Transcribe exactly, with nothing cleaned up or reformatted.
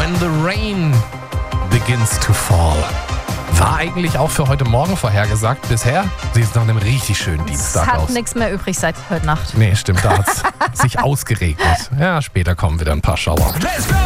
And the rain begins to fall. War eigentlich auch für heute Morgen vorhergesagt. Bisher sieht es nach einem richtig schönen Dienstag Es hat aus. nichts mehr übrig seit heute Nacht. Nee, stimmt, da hat es sich ausgeregnet. Ja, später kommen wieder ein paar Schauer. Let's go!